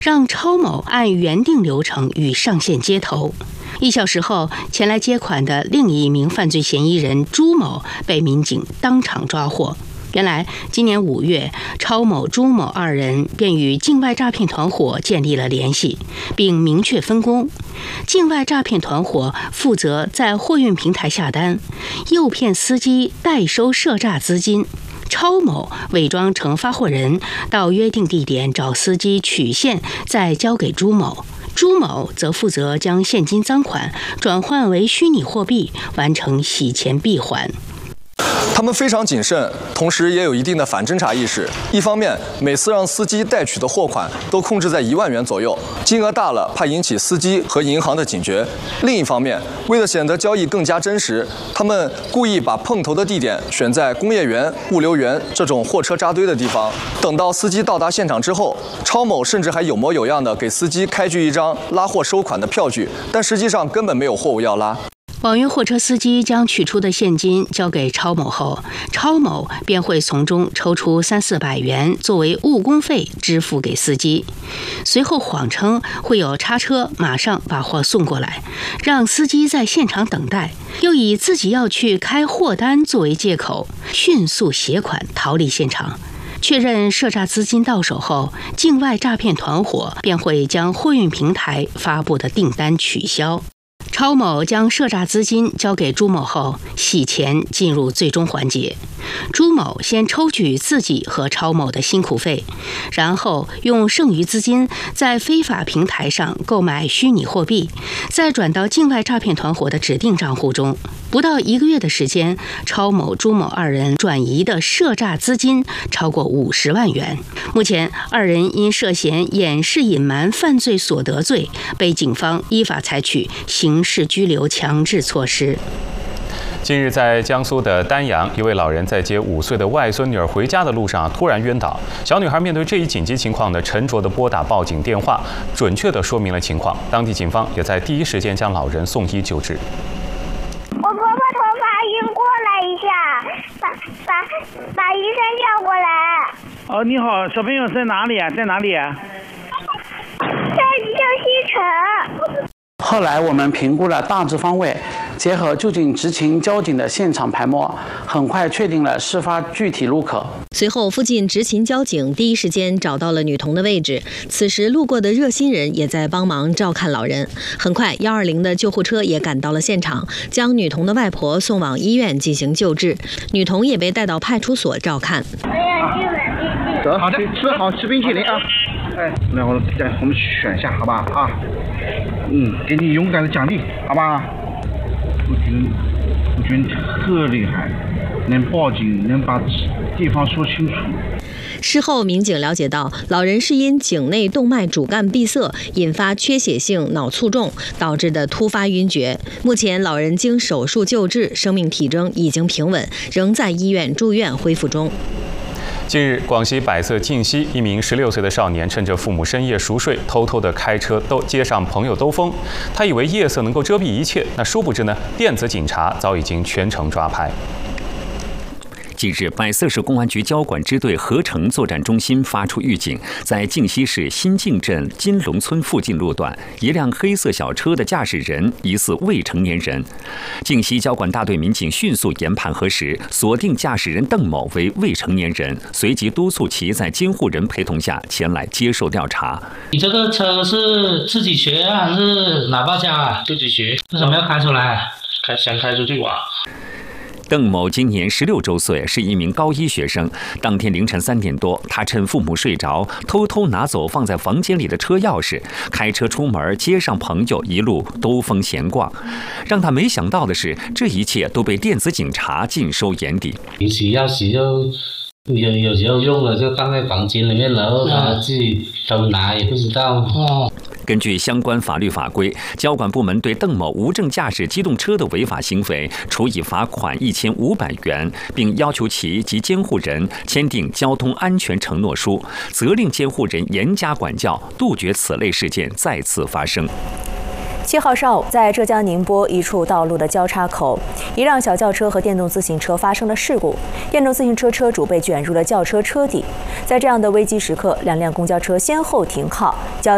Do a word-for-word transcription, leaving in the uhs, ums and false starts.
让超某按原定流程与上线接头。一小时后，前来接款的另一名犯罪嫌疑人朱某被民警当场抓获。原来，今年五月，超某、朱某二人便与境外诈骗团伙建立了联系，并明确分工。境外诈骗团伙负责在货运平台下单，诱骗司机代收涉诈资金。超某伪装成发货人，到约定地点找司机取现，再交给朱某。朱某则负责将现金赃款转换为虚拟货币，完成洗钱闭环。 他们非常谨慎，同时也有一定的反侦查意识。一方面，每次让司机代取的货款都控制在一万元左右，金额大了怕引起司机和银行的警觉。另一方面，为了显得交易更加真实，他们故意把碰头的地点选在工业园、物流园这种货车扎堆的地方。等到司机到达现场之后，超某甚至还有模有样的给司机开具一张拉货收款的票据，但实际上根本没有货物要拉。 网约货车司机将取出的现金交给超某后，超某便会从中抽出三四百元作为误工费支付给司机，随后谎称会有叉车马上把货送过来，让司机在现场等待，又以自己要去开货单作为借口，迅速携款逃离现场。确认涉诈资金到手后，境外诈骗团伙便会将货运平台发布的订单取消。超某将涉诈资金交给朱某后，洗钱进入最终环节。朱某先抽取自己和超某的辛苦费，然后用剩余资金在非法平台上购买虚拟货币，再转到境外诈骗团伙的指定账户中。不到一个月的时间，超某、朱某二人转移的涉诈资金超过五十万元。目前，二人因涉嫌掩饰隐瞒犯罪所得罪，被警方依法采取刑事拘留强制措施。 近日，在江苏的丹阳，一位老人在接五岁的外孙女儿回家的路上突然晕倒。小女孩面对这一紧急情况呢，沉着地拨打报警电话，准确地说明了情况。当地警方也在第一时间将老人送医救治。 我婆婆头发晕过来一下，把把把医生叫过来。 哦，你好，小朋友在哪里啊？在哪里啊？ 在江西城。 后来我们评估了大致方位，结合就近执勤交警的现场排摸，很快确定了事发具体路口。 随后，附近执勤交警第一时间找到了女童的位置。此时，路过的热心人也在帮忙照看老人。很快，一二零的救护车也赶到了现场，将女童的外婆送往医院进行救治。女童也被带到派出所照看。 走，好的，吃好吃冰淇淋啊！哎，然后再我们选一下，好吧？啊，嗯，给你勇敢的奖励，好吧？我觉得，我觉得你特厉害，能报警，能把地方说清楚。 事后，民警了解到，老人是因颈内动脉主干闭塞引发缺血性脑卒中导致的突发晕厥。目前，老人经手术救治，生命体征已经平稳，仍在医院住院恢复中。 近日，广西百色靖西一名十六岁的少年趁着父母深夜熟睡，偷偷的开车兜街上朋友兜风。他以为夜色能够遮蔽一切，那殊不知呢，电子警察早已经全程抓拍。 近日，百色市公安局交管支队合成作战中心发出预警，在靖西市新靖镇金龙村附近路段，一辆黑色小车的驾驶人疑似未成年人。靖西交管大队民警迅速研判核实，锁定驾驶人邓某为未成年人，随即督促其在监护人陪同下前来接受调查。 你这个车是自己学还是哪报销啊？自己学。为什么要开出来？开想开出去玩。 邓某今年十六周岁，是一名高一学生。当天凌晨三点多，他趁父母睡着，偷偷拿走放在房间里的车钥匙，开车出门接上朋友，一路兜风闲逛。让他没想到的是，这一切都被电子警察尽收眼底。 平时钥匙就有有时候用了就放在房间里面，然后他自己偷拿也不知道。哦。 根据相关法律法规，交管部门对邓某无证驾驶机动车的违法行为，处以罚款一千五百元，并要求其及监护人签订交通安全承诺书，责令监护人严加管教，杜绝此类事件再次发生。 七号上午，在浙江宁波一处道路的交叉口，一辆小轿车和电动自行车发生了事故，电动自行车车主被卷入了轿车车底。在这样的危机时刻，两辆公交车先后停靠，交